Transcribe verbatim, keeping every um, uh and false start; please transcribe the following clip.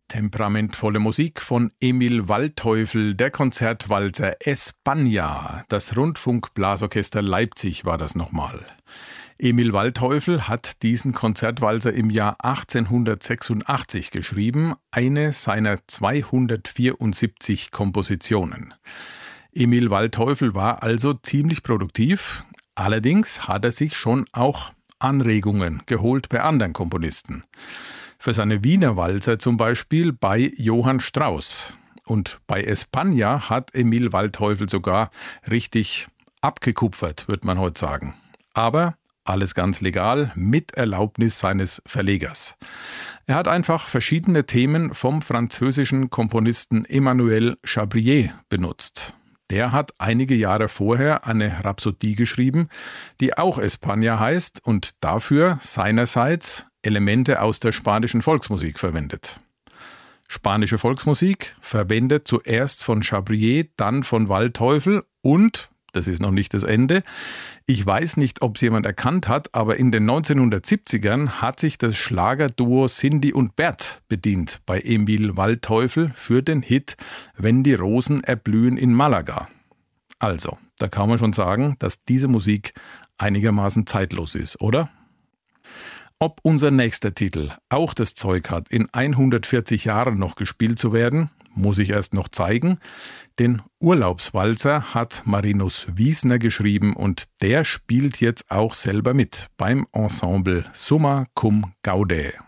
Temperamentvolle Musik von Emil Waldteufel, der Konzertwalzer España. Das Rundfunkblasorchester Leipzig war das nochmal. Emil Waldteufel hat diesen Konzertwalzer im Jahr achtzehnhundertsechsundachtzig geschrieben, eine seiner zweihundertvierundsiebzig Kompositionen. Emil Waldteufel war also ziemlich produktiv, allerdings hat er sich schon auch Anregungen geholt bei anderen Komponisten. Für seine Wiener Walzer zum Beispiel bei Johann Strauss. Und bei España hat Emil Waldteufel sogar richtig abgekupfert, würde man heute sagen. Aber alles ganz legal, mit Erlaubnis seines Verlegers. Er hat einfach verschiedene Themen vom französischen Komponisten Emmanuel Chabrier benutzt. Der hat einige Jahre vorher eine Rhapsodie geschrieben, die auch España heißt und dafür seinerseits Elemente aus der spanischen Volksmusik verwendet. Spanische Volksmusik verwendet zuerst von Chabrier, dann von Waldteufel und, das ist noch nicht das Ende, ich weiß nicht, ob es jemand erkannt hat, aber in den neunzehnhundertsiebzigern hat sich das Schlagerduo Cindy und Bert bedient bei Emil Waldteufel für den Hit »Wenn die Rosen erblühen in Malaga«. Also, da kann man schon sagen, dass diese Musik einigermaßen zeitlos ist, oder? Ob unser nächster Titel auch das Zeug hat, in hundertvierzig Jahren noch gespielt zu werden, muss ich erst noch zeigen. Den Urlaubswalzer hat Marinus Wiesner geschrieben und der spielt jetzt auch selber mit beim Ensemble Summa Cum Gaude.